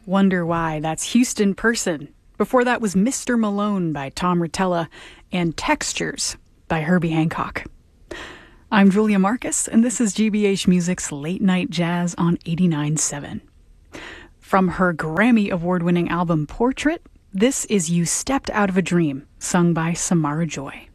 Wonder Why, that's Houston Person. Before that was Mr. Malone by Tom Rotella and Textures by Herbie Hancock. I'm Julia Marcus, and this is GBH Music's Late Night Jazz on 89.7. From her Grammy Award-winning album Portrait, this is You Stepped Out of a Dream, sung by Samara Joy.